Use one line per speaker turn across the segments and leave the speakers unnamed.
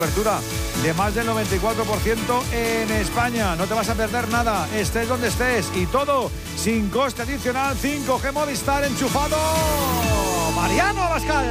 Cobertura de más del 94% en España. No te vas a perder nada, estés donde estés, y todo sin coste adicional. 5G Movistar enchufado. Mariano Abascal.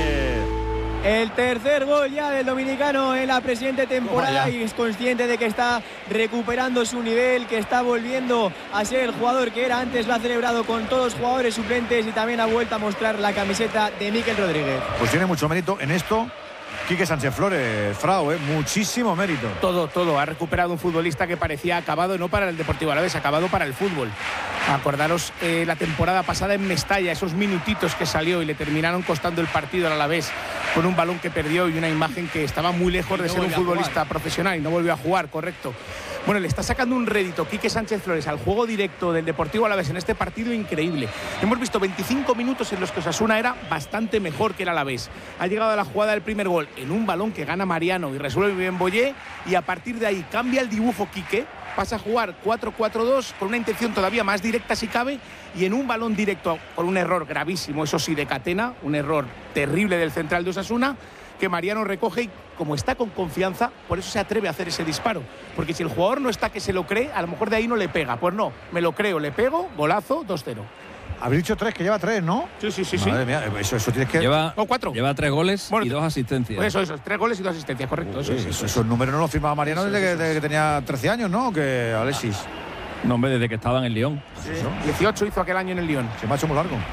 El tercer gol ya del dominicano en la presente temporada, y es consciente de que está recuperando su nivel, que está volviendo a ser el jugador que era antes. Lo ha celebrado con todos los jugadores suplentes y también ha vuelto a mostrar la camiseta de Mikel Rodríguez.
Pues tiene mucho mérito en esto Quique Sánchez Flores, Frau, muchísimo mérito.
Todo. Ha recuperado un futbolista que parecía acabado no para el Deportivo Alavés, acabado para el fútbol. Acordaros la temporada pasada en Mestalla, esos minutitos que salió y le terminaron costando el partido al Alavés, con un balón que perdió y una imagen que estaba muy lejos de ser un futbolista profesional, y no volvió a jugar, correcto. Bueno, le está sacando un rédito Quique Sánchez Flores al juego directo del Deportivo Alavés en este partido increíble. Hemos visto 25 minutos en los que Osasuna era bastante mejor que el Alavés. Ha llegado a la jugada del primer gol en un balón que gana Mariano y resuelve bien Boyé, y a partir de ahí cambia el dibujo Quique, pasa a jugar 4-4-2 con una intención todavía más directa si cabe, y en un balón directo por un error gravísimo, eso sí, de Catena, un error terrible del central de Osasuna, que Mariano recoge, y como está con confianza, por eso se atreve a hacer ese disparo. Porque si el jugador no está que se lo cree, a lo mejor de ahí no le pega. Pues no, me lo creo, le pego, golazo, 2-0.
Habéis dicho 3, que lleva 3, ¿no?
Sí.
Madre mía, eso tienes que...
Lleva
4.
Lleva 3 goles y 2 asistencias.
Pues eso, 3 goles y 2 asistencias, correcto.
Esos números no los firmaba Mariano desde que tenía 13 años, ¿no? Que Alexis.
No, hombre, desde que estaba en el Lyon.
Sí. 18 hizo aquel año en el Lyon.
Se me ha hecho muy largo.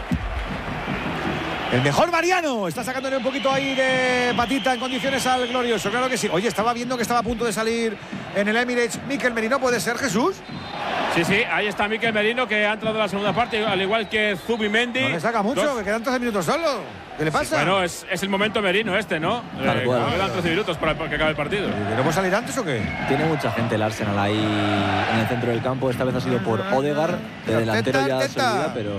El mejor Mariano está sacándole un poquito ahí de patita en condiciones al glorioso, claro que sí. Oye, estaba viendo que estaba a punto de salir en el Emirates Mikel Merino, ¿puede ser, Jesús?
Sí, ahí está Mikel Merino, que ha entrado en la segunda parte, al igual que Zubimendi.
No le saca mucho, que quedan 13 minutos solo. ¿Qué le pasa?
Sí, bueno, es el momento Merino este, ¿no? Quedan 13 minutos para que acabe el partido.
¿Queremos salir antes o qué?
Tiene mucha gente el Arsenal ahí en el centro del campo. Esta vez ha sido por Odegaard, de delantero ya se olvida, pero...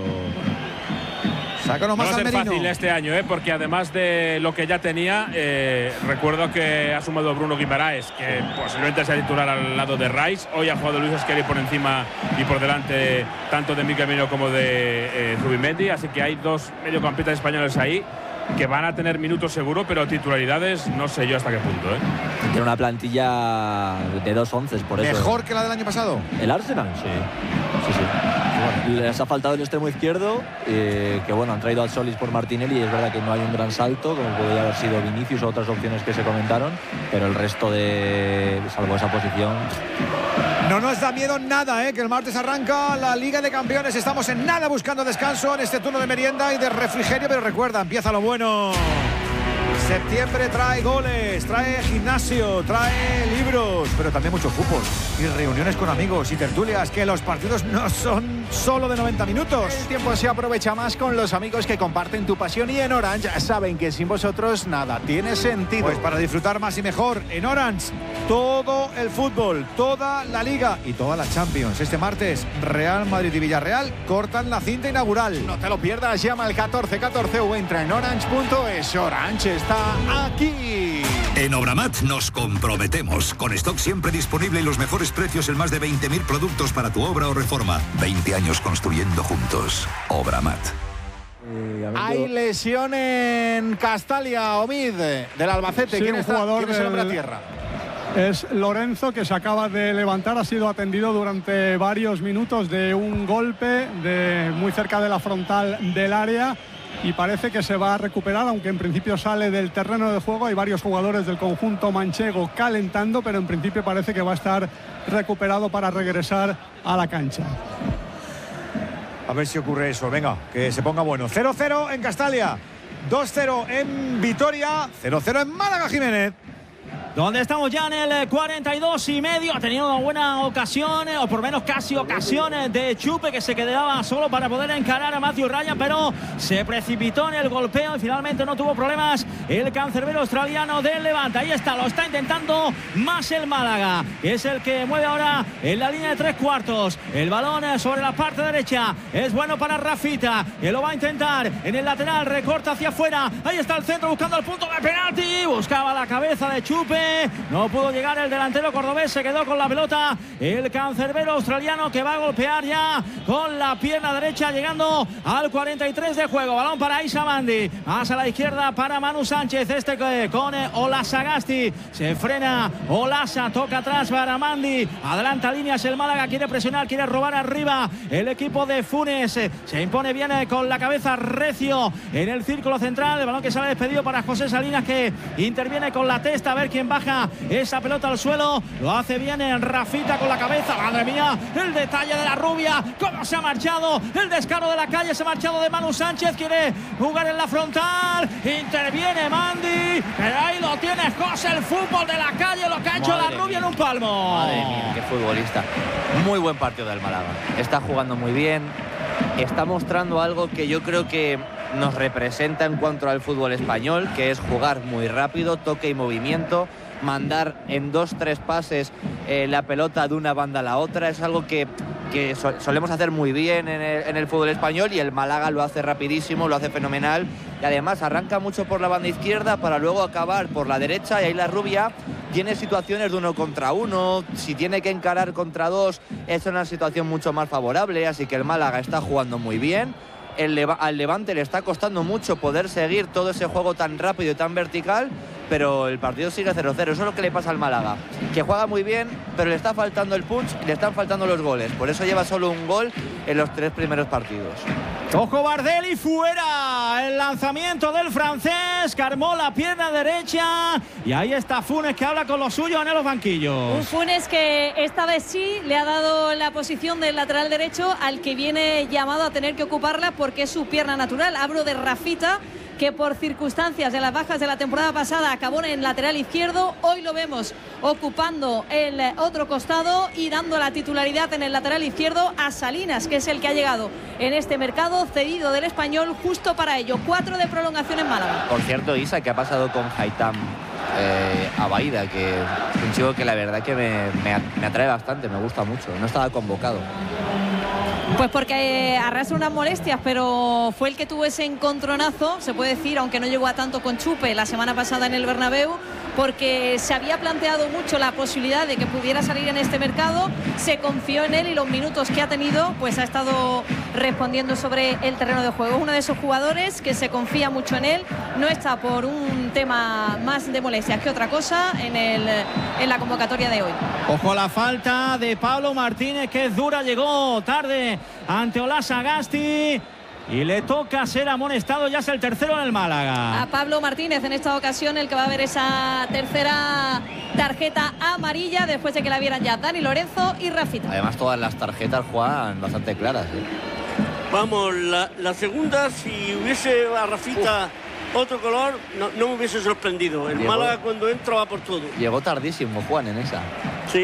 Sácanos más
no va a ser
Merino.
fácil este año, porque además de lo que ya tenía, recuerdo que ha sumado Bruno Guimaraes, que posiblemente sea titular al lado de Rice. Hoy ha jugado Luis Esqueri por encima y por delante tanto de Mikel Merino como de Zubimendi, así que hay dos mediocampistas españoles ahí que van a tener minutos seguro, pero titularidades no sé yo hasta qué punto.
Tiene una plantilla de 2-11, por eso.
¿Mejor que la del año pasado?
¿El Arsenal? Sí. Les ha faltado el extremo izquierdo, que bueno, han traído al Solis por Martinelli, y es verdad que no hay un gran salto, como podría haber sido Vinicius o otras opciones que se comentaron, pero el resto de, salvo esa posición...
No nos da miedo nada, que el martes arranca la Liga de Campeones. Estamos en nada buscando descanso en este turno de merienda y de refrigerio, pero recuerda, empieza lo bueno. Septiembre trae goles, trae gimnasio, trae libros, pero también mucho fútbol y reuniones con amigos y tertulias, que los partidos no son solo de 90 minutos.
El tiempo se aprovecha más con los amigos que comparten tu pasión, y en Orange saben que sin vosotros nada tiene sentido.
Pues para disfrutar más y mejor, en Orange, todo el fútbol, toda la Liga y toda la Champions. Este martes, Real Madrid y Villarreal cortan la cinta inaugural.
No te lo pierdas, llama al 1414 o entra en orange.es. Orange está aquí.
En Obramat nos comprometemos con stock siempre disponible y los mejores precios en más de 20.000 productos para tu obra o reforma. 20 años construyendo juntos. Obramat.
Hay lesión en Castalia, Omid, del Albacete.
Sí,
¿Quién
un
está?
jugador
¿Quién es el hombre a tierra?
Es Lorenzo, que se acaba de levantar. Ha sido atendido durante varios minutos de un golpe muy cerca de la frontal del área, y parece que se va a recuperar, aunque en principio sale del terreno de juego. Hay varios jugadores del conjunto manchego calentando, pero en principio parece que va a estar recuperado para regresar a la cancha.
A ver si ocurre eso. Venga, que se ponga bueno. 0-0 en Castalia, 2-0 en Vitoria, 0-0 en Málaga, Jiménez.
Donde estamos ya en el 42,5. Ha tenido una buena ocasión, o por lo menos casi ocasión, de Chupe, que se quedaba solo para poder encarar a Matthew Ryan, pero se precipitó en el golpeo y finalmente no tuvo problemas el cancerbero australiano del Levante. Ahí está, lo está intentando más el Málaga, que es el que mueve ahora en la línea de 3/4. El balón sobre la parte derecha es bueno para Rafita, que lo va a intentar en el lateral, recorta hacia afuera. Ahí está el centro buscando el punto de penalti, buscaba la cabeza de Chupe, Chupe. No pudo llegar el delantero cordobés, se quedó con la pelota el cancerbero australiano, que va a golpear ya con la pierna derecha, llegando al 43 de juego. Balón para Isa Mandi, más a la izquierda para Manu Sánchez, con Olasagasti, se frena Olasa, toca atrás para Mandi, adelanta líneas el Málaga, quiere presionar, quiere robar arriba el equipo de Funes, se impone bien con la cabeza recio en el círculo central, el balón que sale despedido para José Salinas, que interviene con la testa, a ver quién baja esa pelota al suelo, lo hace bien en Rafita con la cabeza, madre mía, el detalle de la rubia, cómo se ha marchado, el descaro de la calle, se ha marchado de Manu Sánchez, quiere jugar en la frontal, interviene Mandi, pero ahí lo tienes, José, el fútbol de la calle, lo que ha hecho la rubia en un palmo.
Madre mía, qué futbolista. Muy buen partido del Málaga, está jugando muy bien, está mostrando algo que yo creo que nos representa en cuanto al fútbol español, que es jugar muy rápido, toque y movimiento, mandar en 2-3 pases la pelota de una banda a la otra. Es algo que solemos hacer muy bien en el fútbol español, y el Málaga lo hace rapidísimo, lo hace fenomenal, y además arranca mucho por la banda izquierda para luego acabar por la derecha, y ahí la rubia tiene situaciones de 1 contra 1, si tiene que encarar contra 2 es una situación mucho más favorable, así que el Málaga está jugando muy bien. Al Levante le está costando mucho poder seguir todo ese juego tan rápido y tan vertical, pero el partido sigue 0-0. Eso es lo que le pasa al Málaga, que juega muy bien, pero le está faltando el punch y le están faltando los goles. Por eso lleva solo un gol en los 3 primeros partidos.
Ojo Bardelli, fuera el lanzamiento del francés, Carmó la pierna derecha, y ahí está Funes, que habla con los suyos en los banquillos.
Un Funes que esta vez sí le ha dado la posición del lateral derecho al que viene llamado a tener que ocuparla, porque es su pierna natural. Hablo de Rafita, que por circunstancias de las bajas de la temporada pasada acabó en lateral izquierdo. Hoy lo vemos ocupando el otro costado y dando la titularidad en el lateral izquierdo a Salinas, que es el que ha llegado en este mercado, cedido del Español justo para ello. 4 de prolongación en Málaga.
Por cierto, Isa, ¿qué ha pasado con Haitham Abaida? Que es un chico que la verdad que me atrae bastante, me gusta mucho. No estaba convocado.
Pues porque arrastra unas molestias, pero fue el que tuvo ese encontronazo, se puede decir, aunque no llegó a tanto con Chupe la semana pasada en el Bernabéu, porque se había planteado mucho la posibilidad de que pudiera salir en este mercado, se confió en él y los minutos que ha tenido, pues ha estado respondiendo sobre el terreno de juego. Uno de esos jugadores que se confía mucho en él, no está por un tema más de molestias que otra cosa en la convocatoria de hoy.
Ojo a la falta de Pablo Martínez, que es dura, llegó tarde ante Olasagasti y le toca ser amonestado, ya es el tercero en el Málaga.
A Pablo Martínez en esta ocasión, el que va a ver esa tercera tarjeta amarilla después de que la vieran ya Dani Lorenzo y Rafita.
Además todas las tarjetas juegan bastante claras, ¿eh?
Vamos, la segunda, si hubiese a Rafita otro color, no me hubiese sorprendido. El Málaga cuando entra va por todo.
Llegó tardísimo Juan en esa.
Sí.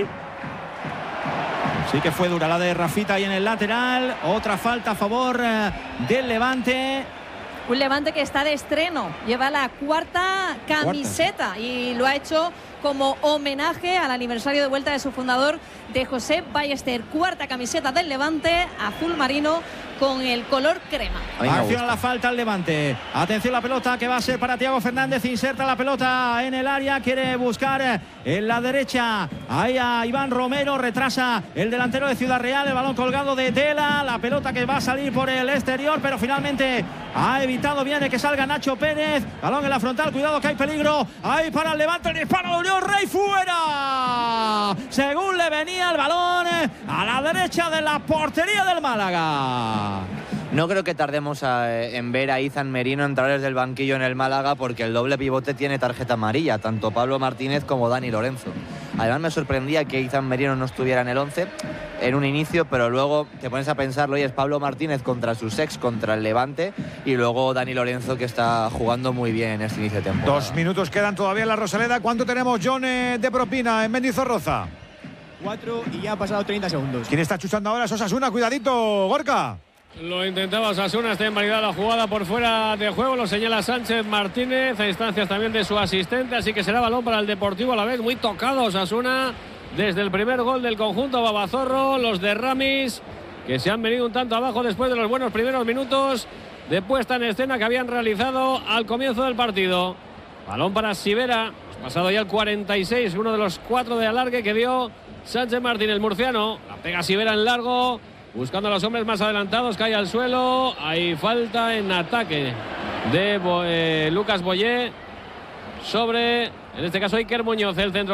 Sí que fue dura la de Rafita ahí en el lateral. Otra falta a favor del Levante.
Un Levante que está de estreno. Lleva la 4ª camiseta y lo ha hecho como homenaje al aniversario de vuelta de su fundador, de José Ballester. 4ª camiseta del Levante, azul marino con el color crema.
Atención a la falta al Levante. Atención a la pelota que va a ser para Thiago Fernández. Inserta la pelota en el área. Quiere buscar en la derecha ahí a Iván Romero. Retrasa el delantero de Ciudad Real. El balón colgado de Tela. La pelota que va a salir por el exterior, pero finalmente ha evitado bien que salga Nacho Pérez. Balón en la frontal. Cuidado que hay peligro. Ahí para el Levante. El disparo de Unión Rey, fuera. Según le venía el balón a la derecha de la portería del Málaga.
No creo que tardemos en ver a Izan Merino entrar desde el banquillo en el Málaga, porque el doble pivote tiene tarjeta amarilla, tanto Pablo Martínez como Dani Lorenzo. Además me sorprendía que Izan Merino no estuviera en el 11 en un inicio, pero luego te pones a pensarlo y es Pablo Martínez contra sus ex, contra el Levante, y luego Dani Lorenzo, que está jugando muy bien en este inicio de temporada.
2 minutos quedan todavía en la Rosaleda. ¿Cuánto tenemos, John, de propina en Mendizorroza?
4 y ya ha pasado 30 segundos.
¿Quién está chuchando ahora? Osasuna, cuidadito, Gorka.
Lo intentaba Osasuna, está invalidada la jugada por fuera de juego, lo señala Sánchez Martínez, a instancias también de su asistente, así que será balón para el Deportivo Alavés. Muy tocado Osasuna desde el primer gol del conjunto Babazorro, los de Ramis, que se han venido un tanto abajo después de los buenos primeros minutos de puesta en escena que habían realizado al comienzo del partido. Balón para Sivera, Pasado ya el 46, uno de los 4 de alargue que dio Sánchez Martín, el murciano. La pega Sivera en largo, buscando a los hombres más adelantados, cae al suelo. Hay falta en ataque de Lucas Boyé sobre, en este caso, Iker Muñoz. El centro